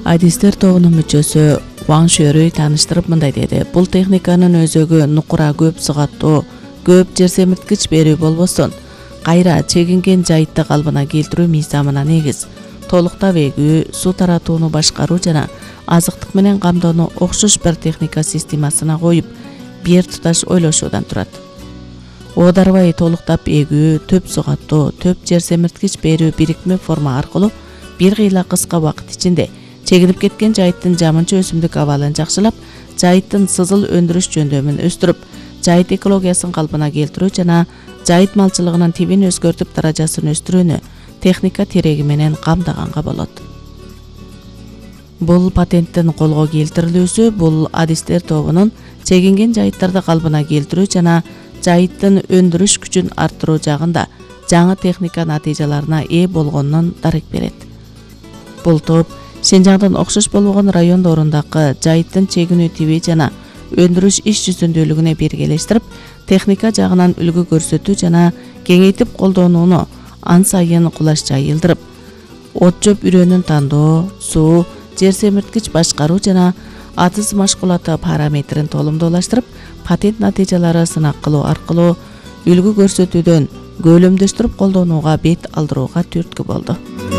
Адистер тобунун мүчөсү Ваң Шөрөй тааныштырып мындай деди. Бул техниканын өзөгү нукура көп сугаттоо, көп жер семирткич берүү болбостон, кайра чегинген жайытты калыбына келтирүү мыйзамына негиз. Толуктап эгүү, суу таратууну башкаруу жана азыктык менен камдоону окшош бир техника системасына коюп, бир туташ ойлошуудан турат. Оодарбай толуктап эгүү, төп сугаттоо, төп жер семирткич берүү бирикме форма аркылуу бир кыйла кыска убакыт ичинде чегинип кеткен жайыттын жамынча өсүмдүк абалын жакшылап, жайыттын сызыл өндүрүш жөндөмүн өстүрүп, жайыт экологиясын калыбына келтирүү жана жайыт малчылыгынын тибин өзгөртүп даражасын өстүрүүнү техника тереги менен камдаганга болот. Бул патенттин колго келтирилүүсү бул адистер тобунун чегинген жайыттарды калыбына келтирүү жана жайыттын өндүрүш күчүн арттыруу жагында жаңы техника натыйжаларына ээ болгонунан дарек берет. Бул топ Шенжаңдын окшош болгон райондорундагы жайыттын чегинүү тиби жана өндүрүш иш жүзүндүүлүгүнө биргелештирип, техника жагынан үлгү көрсөтүү жана кеңейтип колдонууну ан сайын кулаш жайылдырып, от жөп үрөөнүн тандоо, суу, жер семирткич башкаруу жана атыс машкулаты параметрин толумдуулаштырып, патент натыйжалары сынак кылуу аркылуу үлгү көрсөтүүдөн көлөмдөштүрүп колдонууга бет алдырууга түрткү болду.